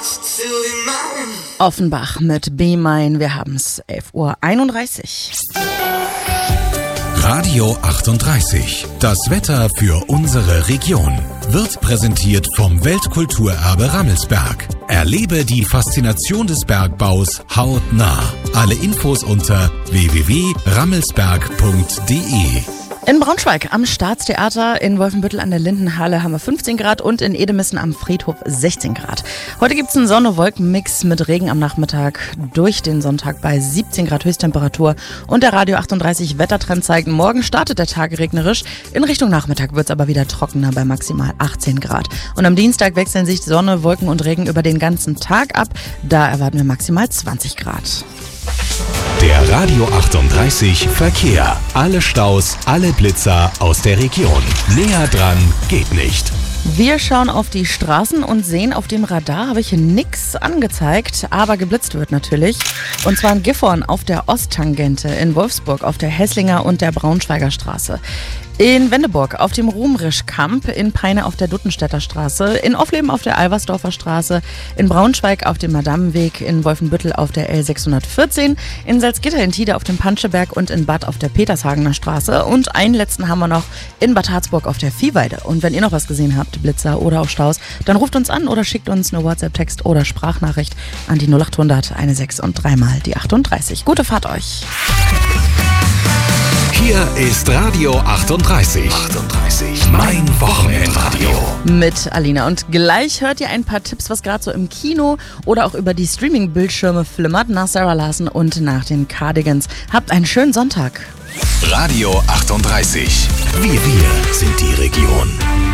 Offenbach mit Be Mine. Wir haben es 11:31 Uhr. Radio 38. Das Wetter für unsere Region wird präsentiert vom Weltkulturerbe Rammelsberg. Erlebe die Faszination des Bergbaus hautnah. Alle Infos unter www.rammelsberg.de. In Braunschweig am Staatstheater, in Wolfenbüttel an der Lindenhalle haben wir 15 Grad und in Edemissen am Friedhof 16 Grad. Heute gibt es einen Sonne-Wolken-Mix mit Regen am Nachmittag durch den Sonntag bei 17 Grad Höchsttemperatur. Und der Radio 38 Wettertrend zeigt, morgen startet der Tag regnerisch. In Richtung Nachmittag wird es aber wieder trockener bei maximal 18 Grad. Und am Dienstag wechseln sich Sonne, Wolken und Regen über den ganzen Tag ab. Da erwarten wir maximal 20 Grad. Der Radio 38 Verkehr. Alle Staus, alle Blitzer aus der Region. Näher dran geht nicht. Wir schauen auf die Straßen und sehen, auf dem Radar habe ich nichts angezeigt, aber geblitzt wird natürlich. Und zwar in Gifhorn auf der Osttangente, in Wolfsburg auf der Hesslinger und der Braunschweiger Straße. In Wendeburg auf dem Ruhmrischkamp, in Peine auf der Duttenstädter Straße, in Offleben auf der Alversdorfer Straße, in Braunschweig auf dem Madamenweg, in Wolfenbüttel auf der L614, in Salzgitter in Tide auf dem Panscheberg und in Bad auf der Petershagener Straße. Und einen letzten haben wir noch in Bad Harzburg auf der Viehweide. Und wenn ihr noch was gesehen habt, Blitzer oder auch Staus, dann ruft uns an oder schickt uns eine WhatsApp-Text oder Sprachnachricht an die 0800 16 und 3 mal die 38. Gute Fahrt euch! Hier ist Radio 38. Mein Wochenendradio. Mit Alina. Und gleich hört ihr ein paar Tipps, was gerade so im Kino oder auch über die Streaming-Bildschirme flimmert, nach Sarah Larson und nach den Cardigans. Habt einen schönen Sonntag. Radio 38. Wir sind die Region.